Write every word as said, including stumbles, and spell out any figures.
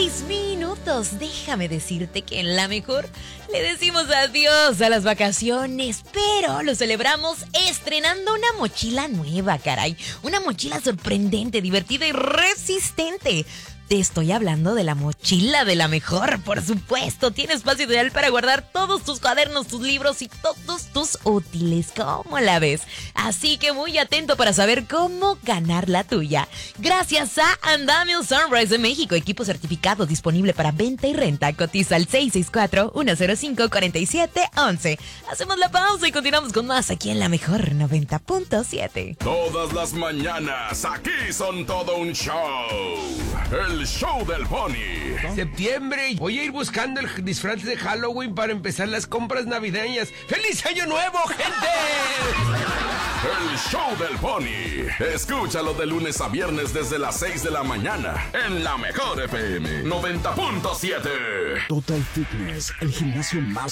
seis minutos. Déjame decirte que en La Mejor le decimos adiós a las vacaciones, pero lo celebramos estrenando una mochila nueva, caray. Una mochila sorprendente, divertida y resistente. Te estoy hablando de la mochila de La Mejor, por supuesto. Tiene espacio ideal para guardar todos tus cuadernos, tus libros y todos tus útiles. ¿Cómo la ves? Así que muy atento para saber cómo ganar la tuya. Gracias a Andamio Sunrise de México. Equipo certificado disponible para venta y renta. Cotiza al seis seis cuatro, uno cero cinco, cuatro siete uno uno. Hacemos la pausa y continuamos con más aquí en La Mejor noventa punto siete. Todas las mañanas aquí son todo un show. El show del Pony. Septiembre, voy a ir buscando el disfraz de Halloween para empezar las compras navideñas. ¡Feliz Año Nuevo, gente! El show del Pony. Escúchalo de lunes a viernes desde las seis de la mañana en La Mejor F M noventa punto siete. Total Fitness, el gimnasio más